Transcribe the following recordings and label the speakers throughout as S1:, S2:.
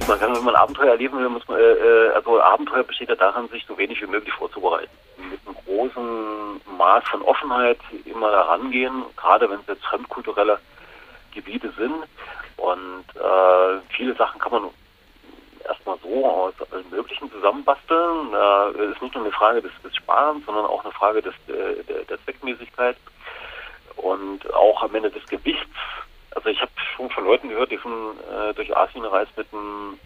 S1: Man kann, wenn man Abenteuer erleben will, muss man, also Abenteuer besteht ja darin, sich so wenig wie möglich vorzubereiten. Mit einem großen Maß von Offenheit immer da rangehen, gerade wenn es jetzt fremdkulturelle Gebiete sind. Und viele Sachen kann man erstmal so aus allen möglichen zusammenbasteln. Es ist nicht nur eine Frage des Sparens, sondern auch eine Frage der Zweckmäßigkeit und auch am Ende des Gewichts. Also ich habe schon von Leuten gehört, die sind durch Asien reist mit einem,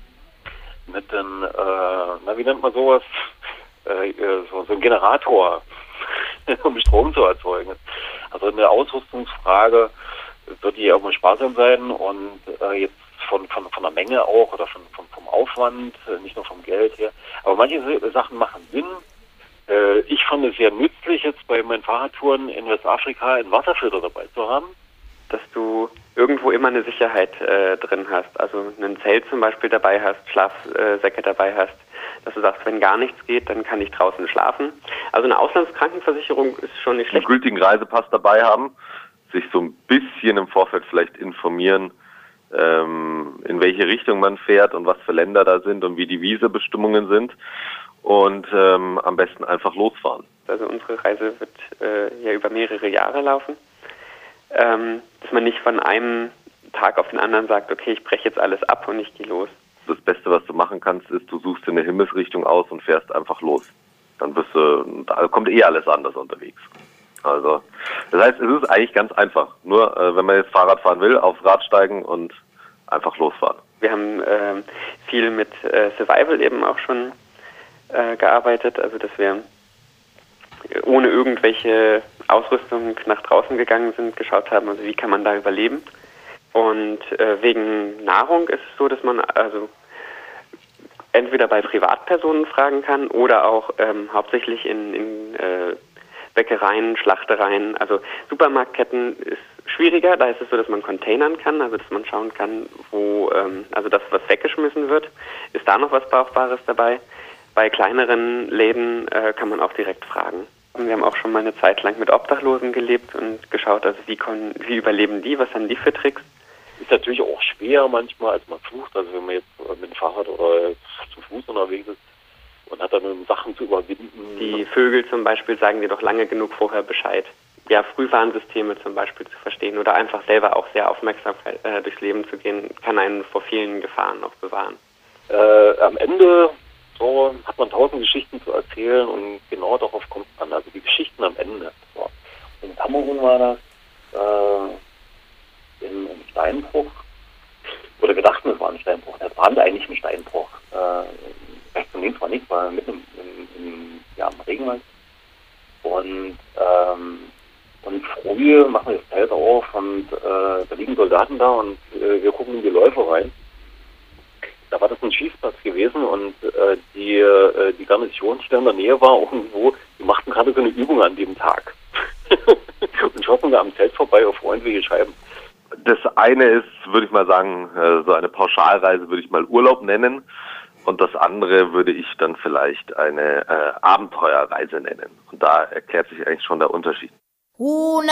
S1: wie nennt man sowas, so ein Generator, um Strom zu erzeugen. Also eine Ausrüstungsfrage wird die irgendwann sparsam sein und jetzt von der Menge auch oder vom Aufwand, nicht nur vom Geld her. Aber manche Sachen machen Sinn. Ich fand es sehr nützlich, jetzt bei meinen Fahrradtouren in Westafrika einen Wasserfilter dabei zu haben.
S2: Dass du irgendwo immer eine Sicherheit drin hast. Also ein Zelt zum Beispiel dabei hast, Schlafsäcke dabei hast. Dass du sagst, wenn gar nichts geht, dann kann ich draußen schlafen. Also eine Auslandskrankenversicherung ist schon nicht schlecht.
S3: Einen gültigen Reisepass dabei haben, sich so ein bisschen im Vorfeld vielleicht informieren, in welche Richtung man fährt und was für Länder da sind und wie die Visabestimmungen sind und am besten einfach losfahren.
S2: Also unsere Reise wird ja über mehrere Jahre laufen, dass man nicht von einem Tag auf den anderen sagt, okay, ich breche jetzt alles ab und ich gehe los.
S3: Das Beste, was du machen kannst, ist, du suchst dir eine Himmelsrichtung aus und fährst einfach los. Dann da kommt alles anders unterwegs. Also, das heißt, es ist eigentlich ganz einfach. Nur, wenn man jetzt Fahrrad fahren will, aufs Rad steigen und einfach losfahren.
S2: Wir haben viel mit Survival eben auch schon gearbeitet, also dass wir ohne irgendwelche Ausrüstung nach draußen gegangen sind, geschaut haben, also wie kann man da überleben. Und wegen Nahrung ist es so, dass man also entweder bei Privatpersonen fragen kann oder auch hauptsächlich in Bäckereien, Schlachtereien, also Supermarktketten ist schwieriger, da ist es so, dass man containern kann, also dass man schauen kann, wo, also das, was weggeschmissen wird, ist da noch was Brauchbares dabei. Bei kleineren Läden kann man auch direkt fragen. Und wir haben auch schon mal eine Zeit lang mit Obdachlosen gelebt und geschaut, also wie überleben die, was haben die für Tricks.
S1: Ist natürlich auch schwer manchmal, als man flucht, also wenn man jetzt mit dem Fahrrad oder zu Fuß unterwegs ist und hat dann Sachen zu überwinden.
S2: Die Vögel zum Beispiel sagen dir doch lange genug vorher Bescheid. Ja, Frühwarnsysteme zum Beispiel zu verstehen oder einfach selber auch sehr aufmerksam durchs Leben zu gehen, kann einen vor vielen Gefahren auch bewahren.
S1: Am Ende so hat man 1000 Geschichten zu erzählen und genau darauf kommt es an. Also die Geschichten am Ende. So. In Kamerun war das im Steinbruch. Oder wir dachten, es war ein Steinbruch. Das war eigentlich ein Steinbruch. Rechts und links war nichts, war mitten im Regenwald. Und früh machen wir das Zelt auf und da liegen Soldaten da und wir gucken in die Läufe rein. Da war das ein Schießplatz gewesen und die Garnison, die da in der Nähe war, irgendwo, die machten gerade so eine Übung an dem Tag. Und schossen da am Zelt vorbei auf freundliche Scheiben.
S3: Das eine ist, würde ich mal sagen, so eine Pauschalreise würde ich mal Urlaub nennen. Und das andere würde ich dann vielleicht eine Abenteuerreise nennen. Und da erklärt sich eigentlich schon der Unterschied.
S4: Una